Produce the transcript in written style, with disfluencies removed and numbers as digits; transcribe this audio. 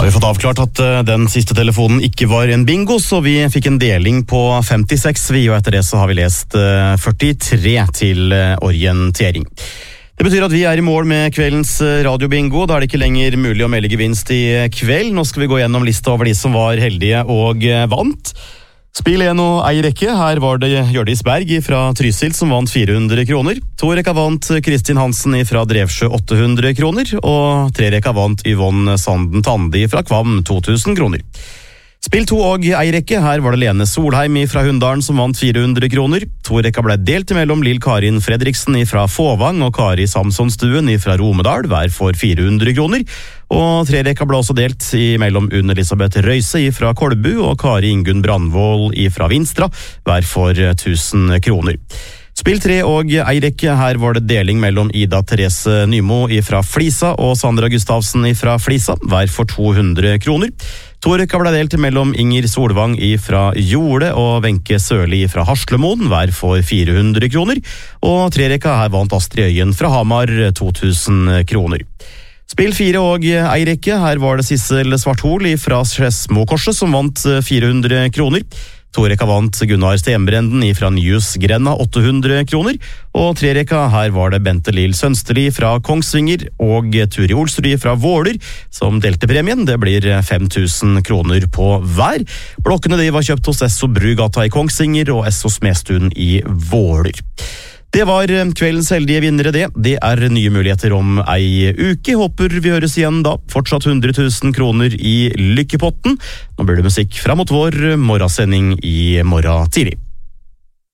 vi fått avklart at den siste telefonen ikke var en bingo, så vi fikk en deling på 56, og etter det så har vi lest 43 til orientering. Det betyr at vi er i mål med kveldens radiobingo. Da er det ikke lenger mulig å melde gevinst i kveld. Nå skal vi gå gjennom lista over de som var heldige og vant. Spill 1 og ei rekke. Her var det Hjørdis Berg fra Trysil som vant 400 kroner. 2 rekka vant Kristin Hansen fra Drevsjø 800 kroner. Og 3 rekka vant Yvonne Sanden Tandi fra Kvam 2000 kroner. Spill 2 og ei rekke. Her var det Lene Solheim fra Hunndalen som vant 400 kroner. 2 rekka ble delt mellom Lill Karin Fredriksen fra Fåvang og Kari Samsonstuen fra Romedal, hver for 400 kroner. Og 3 rekka ble også delt mellom Unn Elisabeth Røise fra Kolbu og Kari Ingunn Brandvold fra Vinstra, hver for 1000 kroner. Spill 3 og ei rekke. Her var det deling mellom Ida Therese Nymo fra Flisa og Sandra Gustavsen fra Flisa, hver for 200 kroner. 2 rekka ble delt mellom Inger Solvang fra Jorde og Wenche Sørli fra Haslemoen, hver for 400 kroner. Og 3 rekka her vant Astrid Øyen fra Hamar 2000 kroner. Spill 4 og ei rekke. Her var det Sissel Svarthol fra Skedsmokorset som vant 400 kroner. 2 rekka vant Gunnar Stenbrenden fra Nyhus Grenna 800 kroner, og 3 rekka her var det Bente Lill Sønsterli fra Kongsvinger og Turi Olsrud fra Våler som delte premien. Det blir 5000 kroner på hver. Blokkene de var kjøpt hos Esso Brugata i Kongsvinger og Esso Smestuen i Våler. Det var kveldens heldige vinnere det. Det er nye muligheter om ei uke. Håper vi høres igjen da. Fortsatt 100 000 kroner i lykkepotten. Nå blir det musikk frem mot vår morgensending i morgen tidlig.